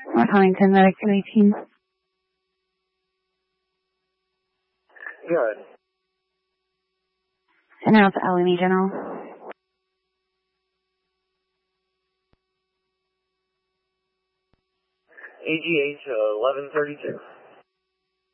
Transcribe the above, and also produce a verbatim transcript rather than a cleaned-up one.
North Huntington, Medic two eighteen. Good. And now it's L M E General. A G H eleven thirty-six.